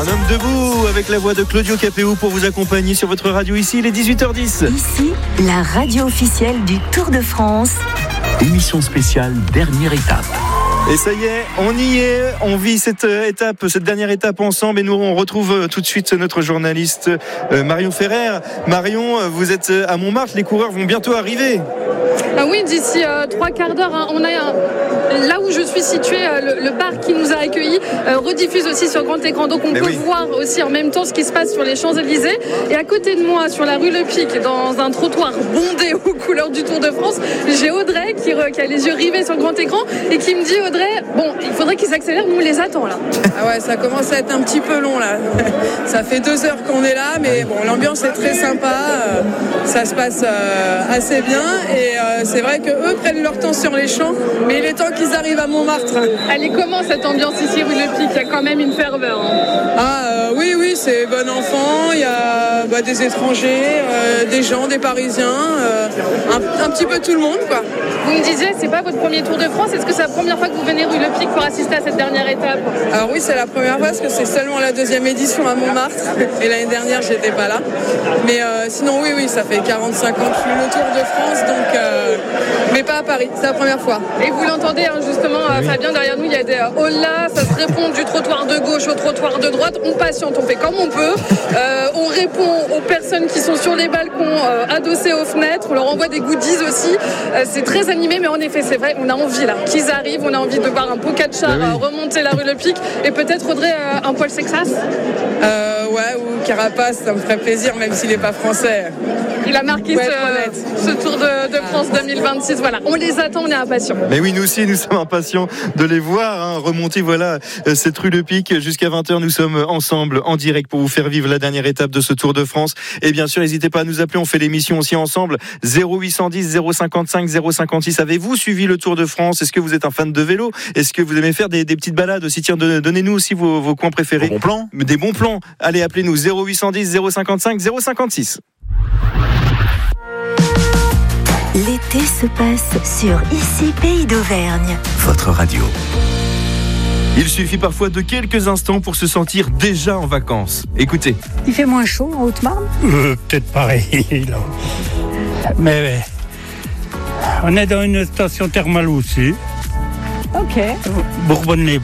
Un homme debout avec la voix de Claudio Capéo pour vous accompagner sur votre radio ici, il est 18h10. Ici, la radio officielle du Tour de France. Émission spéciale, dernière étape. Et ça y est, on y est, on vit cette dernière étape ensemble et nous on retrouve tout de suite notre journaliste Marion Ferrer. Marion, vous êtes à Montmartre, les coureurs vont bientôt arriver. Ah oui, d'ici 3 quarts d'heure, hein, on a là où je suis située, le bar qui nous a accueillis rediffuse aussi sur grand écran, donc on peut voir aussi en même temps ce qui se passe sur les Champs-Élysées. Et à côté de moi, sur la rue Le Pic, dans un trottoir bondé aux couleurs du Tour de France, j'ai Audrey qui a les yeux rivés sur le grand écran et qui me dit: Audrey, bon, il faudrait qu'ils s'accélèrent, nous on les attend là. Ah ouais, ça commence à être un petit peu long là. Ça fait 2 heures qu'on est là, mais bon, l'ambiance est très sympa, ça se passe assez bien et c'est vrai qu'eux prennent leur temps sur les champs, mais il est temps qu'ils arrivent à Montmartre. Elle est comment cette ambiance ici rue Le Pic? Il y a quand même une ferveur. Hein. Oui, c'est bon enfant, il y a des étrangers, des gens, des Parisiens, un petit peu tout le monde quoi. Vous me disiez, c'est pas votre premier Tour de France, est-ce que c'est la première fois que vous venez rue Le Pic pour assister à cette dernière étape? Alors oui, c'est la première fois parce que c'est seulement la 2e édition à Montmartre et l'année dernière j'étais pas là. Mais sinon oui, ça fait 45 ans que je suis le Tour de France, donc mais pas à Paris, c'est la première fois. Et vous l'entendez hein, justement, Fabien, derrière nous il y a des hola, ça se répond du trottoir de gauche au trottoir de droite, on patiente, on fait comme on peut, on répond aux personnes qui sont sur les balcons adossés aux fenêtres, on leur envoie des goodies aussi, c'est très animé, mais en effet c'est vrai, on a envie là qu'ils arrivent, on a envie de voir un Pogačar remonter la rue Le Pic et peut-être Audrey un Paul Sexas. Ouais, ou Carapace, ça me ferait plaisir même s'il n'est pas français. Il a marqué ce Tour de France 2026. Voilà, on les attend, on est impatients. Mais oui, nous aussi, nous sommes impatients de les voir remonter cette rue Le Pic. Jusqu'à 20h, nous sommes ensemble en direct pour vous faire vivre la dernière étape de ce Tour de France. Et bien sûr, n'hésitez pas à nous appeler, on fait l'émission aussi ensemble. 0810 055 056. Avez-vous suivi le Tour de France? Est-ce que vous êtes un fan de vélo? Est-ce que vous aimez faire des petites balades aussi? Tiens, donnez-nous aussi vos coins préférés. Des bons plans. Des bons plans. Allez, appelez-nous 0810 055 056. L'été se passe sur Ici Pays d'Auvergne. Votre radio. Il suffit parfois de quelques instants pour se sentir déjà en vacances. Écoutez. Il fait moins chaud en Haute-Marne? Peut-être pareil, là. Mais on est dans une station thermale aussi. Ok. Bourbonne-les-Bains.